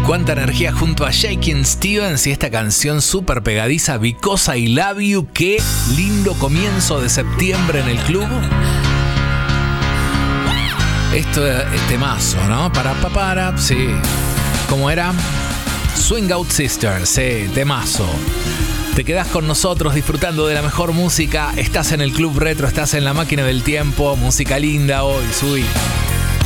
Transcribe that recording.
Cuánta energía junto a Shakin' Stevens y esta canción súper pegadiza, Because I Love You. Qué lindo comienzo de septiembre en el club. Esto es temazo, ¿no? Para, sí. ¿Cómo era? Swing Out Sisters, sí, temazo. Te quedás con nosotros disfrutando de la mejor música. Estás en el Club Retro, estás en la máquina del tiempo. Música linda hoy, subí.